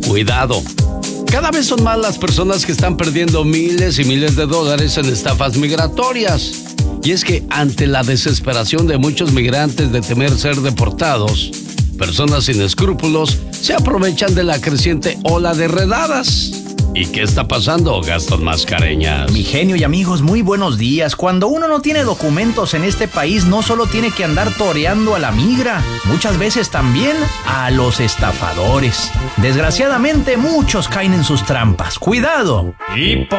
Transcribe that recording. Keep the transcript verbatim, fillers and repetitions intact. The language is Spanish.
Cuidado. Cada vez son más las personas que están perdiendo miles y miles de dólares en estafas migratorias. Y es que ante la desesperación de muchos migrantes de temer ser deportados, personas sin escrúpulos se aprovechan de la creciente ola de redadas. ¿Y qué está pasando, Gastón Mascareñas? Mi genio y amigos, muy buenos días. Cuando uno no tiene documentos en este país, no solo tiene que andar toreando a la migra, muchas veces también a los estafadores. Desgraciadamente, muchos caen en sus trampas. ¡Cuidado! Y por